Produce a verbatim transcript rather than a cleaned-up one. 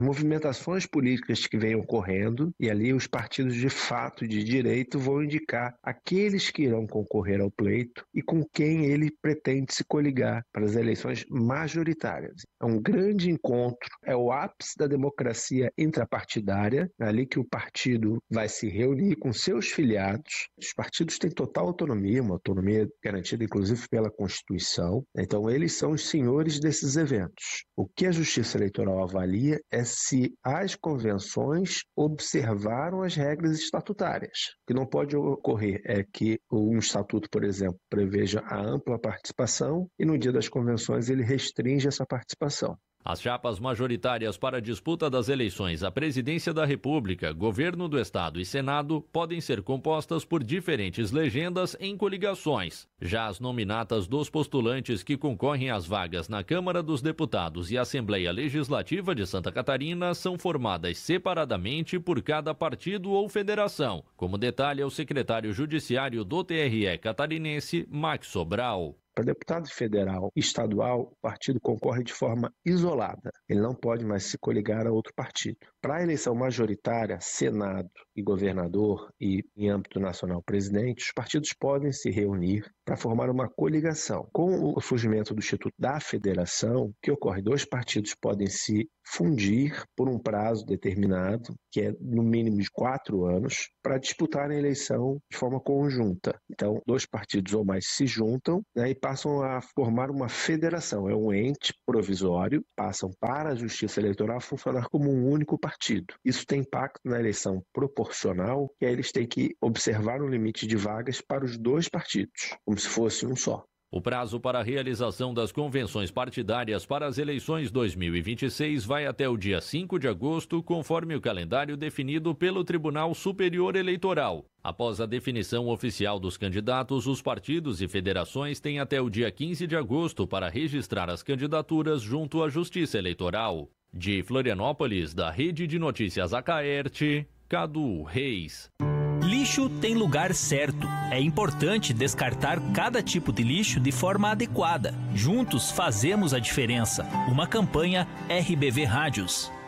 movimentações políticas que venham ocorrendo, e ali os partidos de fato de direito vão indicar aqueles que irão concorrer ao pleito e com quem ele pretende se coligar para as eleições majoritárias. É um grande encontro, é o ápice da democracia intrapartidária, é ali que o partido vai se reunir com seus filiados. Os partidos têm total autonomia, uma autonomia garantida inclusive pela Constituição, então eles são os senhores desses eventos. O que a Justiça Eleitoral avalia é se as convenções observaram as regras estatutárias. O que não pode ocorrer é que um estatuto, por exemplo, preveja a ampla participação e no dia das convenções ele restringe essa participação. As chapas majoritárias para a disputa das eleições à Presidência da República, Governo do Estado e Senado podem ser compostas por diferentes legendas em coligações. Já as nominatas dos postulantes que concorrem às vagas na Câmara dos Deputados e Assembleia Legislativa de Santa Catarina são formadas separadamente por cada partido ou federação, como detalha o secretário judiciário do T R E catarinense, Max Sobral. Para deputado federal e estadual, o partido concorre de forma isolada. Ele não pode mais se coligar a outro partido. Para a eleição majoritária, Senado e governador e, em âmbito nacional, presidente, os partidos podem se reunir para formar uma coligação. Com o surgimento do Instituto da Federação, que ocorre, dois partidos podem se fundir por um prazo determinado, que é no mínimo de quatro anos, para disputar a eleição de forma conjunta. Então, dois partidos ou mais se juntam, né, e passam a formar uma federação. É um ente provisório, passam para a Justiça Eleitoral a funcionar como um único partido. Isso tem impacto na eleição proporcional, que aí eles têm que observar um limite de vagas para os dois partidos, como se fosse um só. O prazo para a realização das convenções partidárias para as eleições dois mil e vinte e seis vai até o dia cinco de agosto, conforme o calendário definido pelo Tribunal Superior Eleitoral. Após a definição oficial dos candidatos, os partidos e federações têm até o dia quinze de agosto para registrar as candidaturas junto à Justiça Eleitoral. De Florianópolis, da Rede de Notícias Acaerte, Cadu Reis. Lixo tem lugar certo. É importante descartar cada tipo de lixo de forma adequada. Juntos fazemos a diferença. Uma campanha R B V Rádios.